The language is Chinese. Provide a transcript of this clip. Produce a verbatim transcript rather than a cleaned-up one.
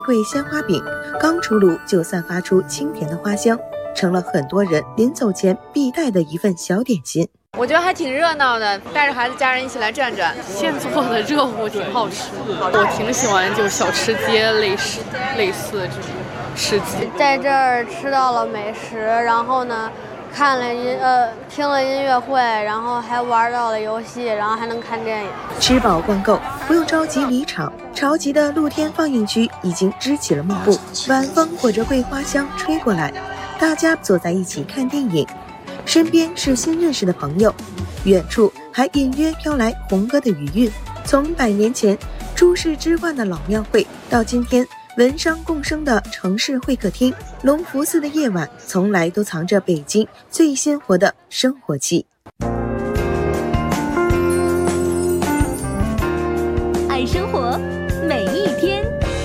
桂鲜花饼刚出炉就散发出清甜的花香，成了很多人临走前必带的一份小点心。 我觉得还挺热闹的，带着孩子家人一起来转转。 现做的热乎挺好吃，我挺喜欢就小吃街类似类似的这种市集。 在这儿吃到了美食，然后呢看了音呃听了音乐会，然后还玩到了游戏，然后还能看电影。 吃饱逛够，不用着急离场。潮集的露天放映区已经支起了幕布，晚风裹着桂花香吹过来，大家坐在一起看电影，身边是新认识的朋友，远处还隐约飘来红歌的余韵。从百年前诸事之冠的老庙会，到今天文商共生的城市会客厅，隆福寺的夜晚从来都藏着北京最鲜活的生活气。 爱生活，